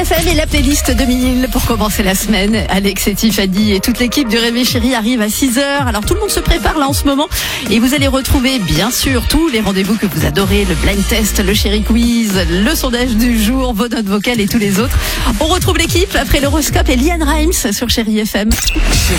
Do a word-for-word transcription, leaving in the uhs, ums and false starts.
F M et la playlist deux mille pour commencer la semaine. Alex et Tiffany et toute l'équipe du Réveil Chéri arrive à six heures. Alors tout le monde se prépare là en ce moment et vous allez retrouver bien sûr tous les rendez-vous que vous adorez, le blind test, le Chéri Quiz, le sondage du jour, vos notes vocales et tous les autres. On retrouve l'équipe après l'horoscope et Liane Rimes sur Chéri F M.